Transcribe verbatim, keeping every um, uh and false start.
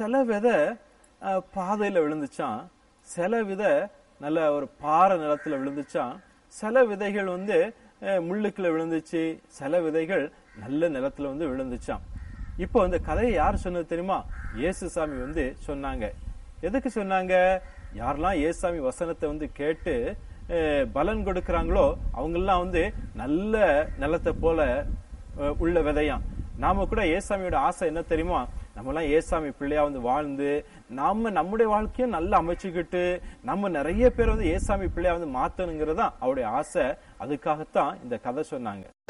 சில விதை பாதையில விழுந்துச்சான், சில விதை நல்ல ஒரு பாறை நிலத்துல விழுந்துச்சான், சில விதைகள் வந்து முள்ளுக்குள்ள விழுந்துச்சு, சில விதைகள் நல்ல நிலத்துல வந்து விழுந்துச்சான். இப்போ இந்த கதையை யார் சொன்னது தெரியுமா? இயேசுசாமி வந்து சொன்னாங்க. எதுக்கு சொன்னாங்க? யாரெல்லாம் இயேசுசாமி வசனத்தை வந்து கேட்டு பலன் கொடுக்கறாங்களோ அவங்க எல்லாம் வந்து நல்ல நிலத்தை போல உள்ள விதையாம். நாம கூட இயேசுசாமியோட ஆசை என்ன தெரியுமா? நம்ம எல்லாம் இயேசுசாமி பிள்ளையா வந்து வாழ்ந்து நாம நம்முடைய வாழ்க்கையும் நல்லா அமைச்சுக்கிட்டு நம்ம நிறைய பேர் வந்து இயேசுசாமி பிள்ளையா வந்து மாத்தணுங்கிறதா அவருடைய ஆசை. அதுக்காகத்தான் இந்த கதை சொன்னாங்க.